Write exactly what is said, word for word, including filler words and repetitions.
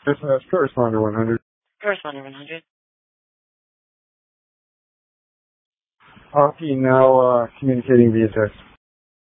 This is First Responder one hundred. First Responder one hundred. Copy, now uh, communicating via text.